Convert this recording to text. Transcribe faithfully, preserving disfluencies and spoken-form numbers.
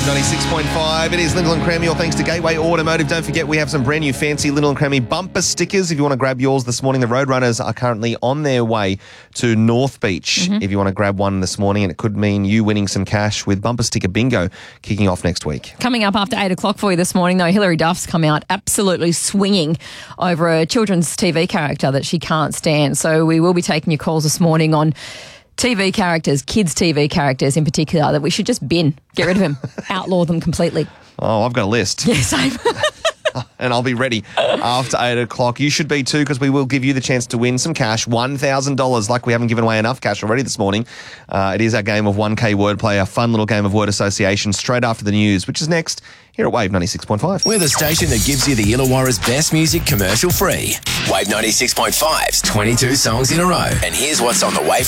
ninety-six point five. It is Lyndall and Crammy, all thanks to Gateway Automotive. Don't forget, we have some brand new fancy Lyndall and Crammy bumper stickers. If you want to grab yours this morning, the Roadrunners are currently on their way to North Beach. Mm-hmm. If you want to grab one this morning, and it could mean you winning some cash with bumper sticker bingo kicking off next week. Coming up after eight o'clock for you this morning, though, Hilary Duff's come out absolutely swinging over a children's T V character that she can't stand. So we will be taking your calls this morning on T V characters, kids' T V characters in particular, that we should just bin, get rid of them, outlaw them completely. Oh, I've got a list. Yeah, same. And I'll be ready after eight o'clock. You should be too, because we will give you the chance to win some cash, one thousand dollars, like we haven't given away enough cash already this morning. Uh, it is our game of one K wordplay, a fun little game of word association straight after the news, which is next here at Wave ninety-six point five. We're the station that gives you the Illawarra's best music commercial free. Wave ninety-six point five's twenty-two songs in a row. And here's what's on the Wave